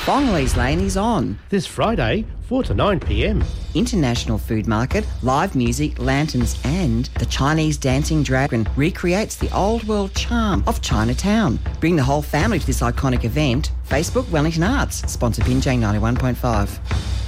Bongley's Lane is on. This Friday, 4 to 9 p.m. International Food Market, live music, lanterns and the Chinese Dancing Dragon recreates the old world charm of Chinatown. Bring the whole family to this iconic event. Facebook Wellington Arts, sponsor Binjang 91.5.